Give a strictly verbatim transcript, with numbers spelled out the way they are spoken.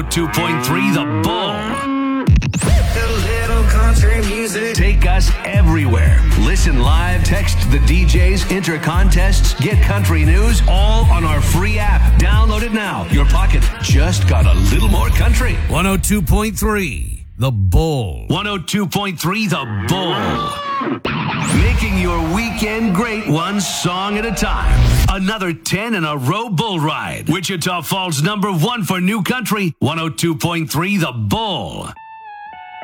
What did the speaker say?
oh two point three The Bull. Music. Take us everywhere. Listen live, text the D Js, enter contests, get country news, all on our free app. Download it now. Your pocket just got a little more country. one oh two point three The Bull. one oh two point three The Bull. Making your weekend great one song at a time. Another ten in a row bull ride. Wichita Falls number one for new country. one oh two point three The Bull.